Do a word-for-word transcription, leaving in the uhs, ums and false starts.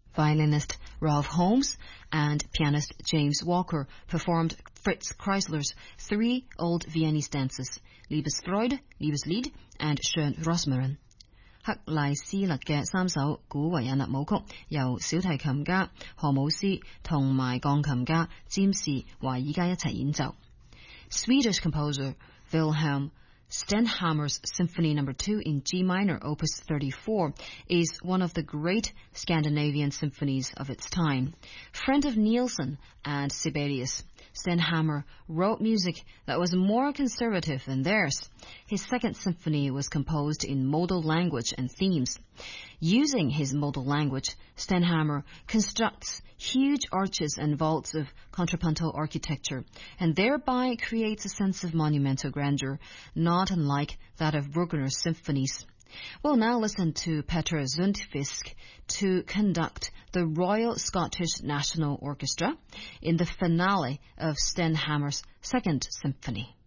violinist Ralph Holmes and pianist James Walker performed Fritz Kreisler's three old Viennese dances, Liebesfreude, Liebeslied, and Schön Rosmarin. 克賴斯勒嘅三首古維也納舞曲，由小提琴家何姆斯同埋鋼琴家詹士華爾街一齊演奏。Swedish composer Wilhelm Stenhammer's Symphony Number two in G minor, Opus thirty-four, is one of the great Scandinavian symphonies of its time. Friend of Nielsen and Sibelius, Stenhammer wrote music that was more conservative than theirs. His second symphony was composed in modal language and themes. Using his modal language, Stenhammer constructs huge arches and vaults of contrapuntal architecture, and thereby creates a sense of monumental grandeur, not unlike that of Bruckner's symphonies. We'll now listen to Petter Zundtfisk to conduct the Royal Scottish National Orchestra in the finale of Stenhammer's Second Symphony.